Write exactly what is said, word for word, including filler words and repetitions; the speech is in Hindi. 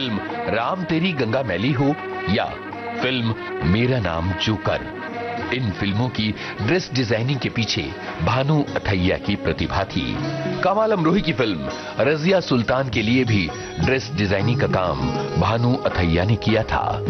फिल्म राम तेरी गंगा मैली हो या फिल्म मेरा नाम जोकर, इन फिल्मों की ड्रेस डिजाइनिंग के पीछे भानु अथैया की प्रतिभा थी। कमाल अमरोही की फिल्म रजिया सुल्तान के लिए भी ड्रेस डिजाइनिंग का काम भानु अथैया ने किया था।